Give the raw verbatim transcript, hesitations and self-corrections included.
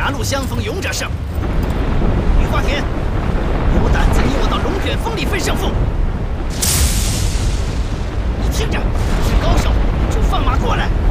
狭路相逢勇者胜。雨花田，有胆子你我到龙卷风里分胜负！你听着，是高手，就放马过来！